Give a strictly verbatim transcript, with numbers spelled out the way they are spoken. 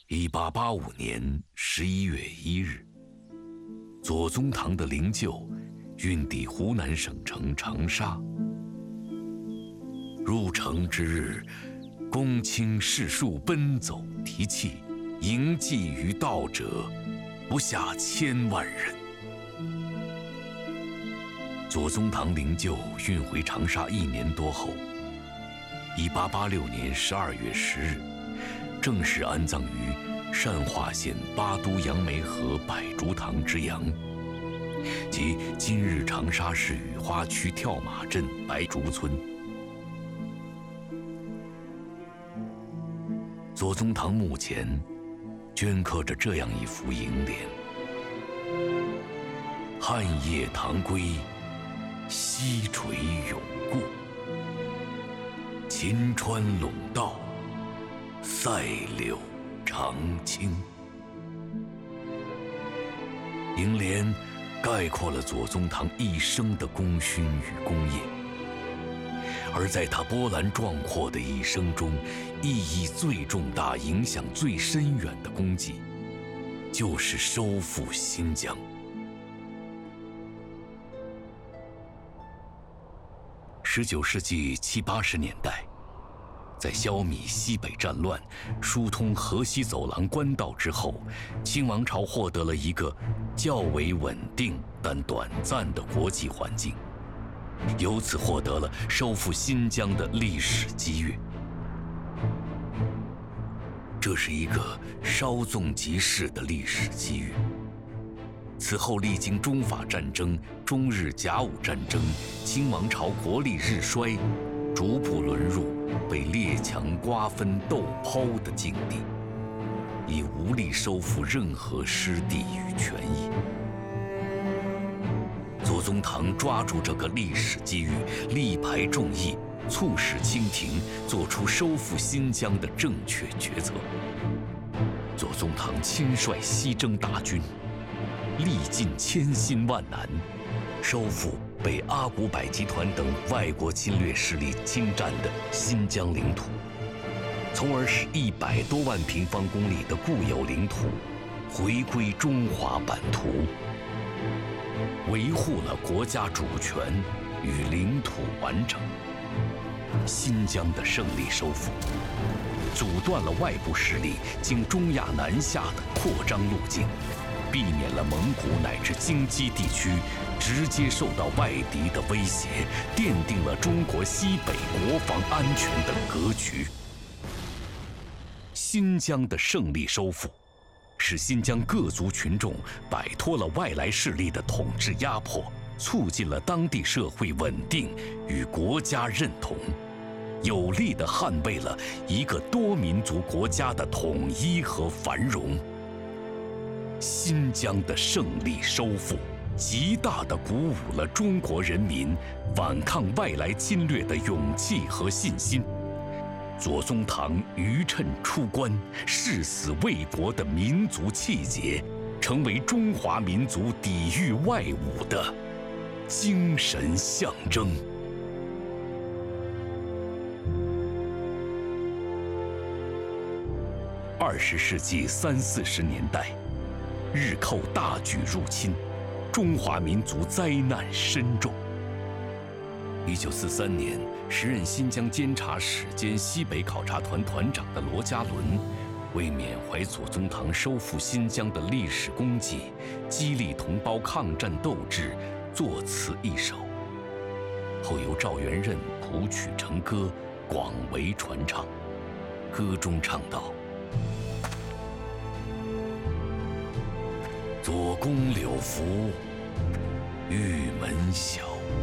一八八五年十一月一日，左宗棠的灵柩运抵湖南省城长沙。入城之日，公卿士庶奔走提气，迎祭于道者不下千万人。左宗棠灵柩运回长沙一年多后，一八八六年十二月十日，正式安葬于善化县巴都杨梅河百竹塘之阳，即今日长沙市雨花区跳马镇白竹村。左宗棠墓前镌刻着这样一幅楹联：汉夜堂归，西垂永固，秦川陇道，塞柳长青。楹联概括了左宗棠一生的功勋与功业，而在他波澜壮阔的一生中，意义最重大、影响最深远的功绩，就是收复新疆。十九世纪七八十年代，在消弭西北战乱、疏通河西走廊官道之后，清王朝获得了一个较为稳定但短暂的国际环境，由此获得了收复新疆的历史机遇。这是一个稍纵即逝的历史机遇。此后历经中法战争、中日甲午战争，清王朝国力日衰，逐步沦入被列强瓜分斗抛的境地，已无力收复任何失地与权益。左宗棠抓住这个历史机遇，力排众议，促使清廷做出收复新疆的正确决策。左宗棠亲率西征大军，历尽千辛万难，收复被阿古柏集团等外国侵略势力侵占的新疆领土，从而使一百多万平方公里的固有领土回归中华版图，维护了国家主权与领土完整。新疆的胜利收复，阻断了外部势力经中亚南下的扩张路径，避免了蒙古乃至京畿地区直接受到外敌的威胁，奠定了中国西北国防安全的格局。新疆的胜利收复，使新疆各族群众摆脱了外来势力的统治压迫，促进了当地社会稳定与国家认同，有力地捍卫了一个多民族国家的统一和繁荣。新疆的胜利收复，极大地鼓舞了中国人民反抗外来侵略的勇气和信心。左宗棠愚趁出关、誓死为国的民族气节，成为中华民族抵御外侮的精神象征。二十世纪三四十年代，日寇大举入侵，中华民族灾难深重。一九四三年，时任新疆监察使兼西北考察团团长的罗家伦，为缅怀左宗棠收复新疆的历史功绩，激励同胞抗战斗志，作词一首，后由赵元任谱曲成歌，广为传唱。歌中唱道：左公柳拂，玉门晓，